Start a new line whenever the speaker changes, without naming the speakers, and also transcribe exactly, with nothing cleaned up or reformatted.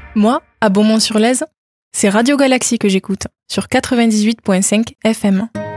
Moi, à Beaumont-sur-Lèze, c'est Radio Galaxie que j'écoute, sur quatre-vingt-dix-huit virgule cinq F M.